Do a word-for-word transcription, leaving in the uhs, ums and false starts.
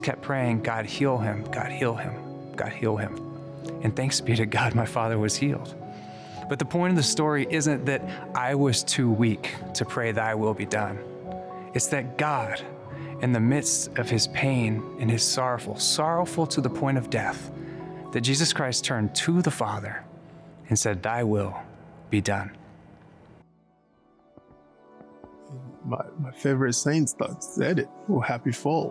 kept praying, God, heal him, God, heal him, God, heal him. And thanks be to God, my father was healed. But the point of the story isn't that I was too weak to pray thy will be done. It's that God, in the midst of his pain and his sorrowful, sorrowful to the point of death, that Jesus Christ turned to the Father and said, thy will be done. My, my favorite saints that said it, oh, happy fall.